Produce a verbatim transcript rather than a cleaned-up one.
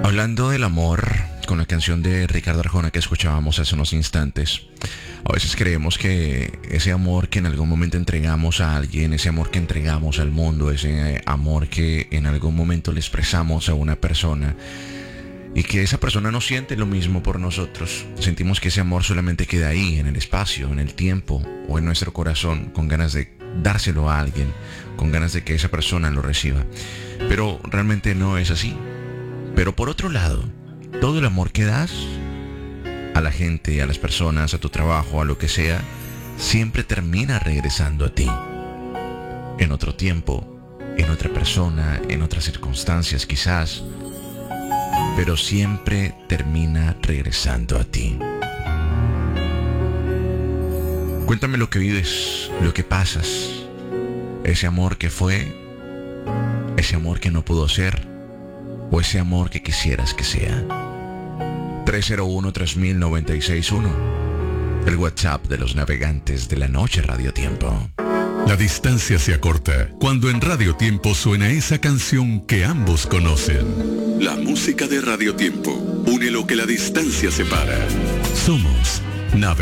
Hablando del amor, con la canción de Ricardo Arjona que escuchábamos hace unos instantes, a veces creemos que ese amor que en algún momento entregamos a alguien, ese amor que entregamos al mundo, ese amor que en algún momento le expresamos a una persona y que esa persona no siente lo mismo por nosotros, sentimos que ese amor solamente queda ahí, en el espacio, en el tiempo o en nuestro corazón, con ganas de dárselo a alguien, con ganas de que esa persona lo reciba. Pero realmente no es así. Pero por otro lado, todo el amor que das a la gente, a las personas, a tu trabajo, a lo que sea, siempre termina regresando a ti. En otro tiempo, en otra persona, en otras circunstancias quizás, pero siempre termina regresando a ti. Cuéntame lo que vives, lo que pasas, ese amor que fue, ese amor que no pudo ser, o ese amor que quisieras que sea. tres cero uno, tres mil, noventa y seis uno. El WhatsApp de los navegantes de la noche Radio Tiempo. La distancia se acorta cuando en Radio Tiempo suena esa canción que ambos conocen. La música de Radio Tiempo une lo que la distancia separa. Somos Navegantes.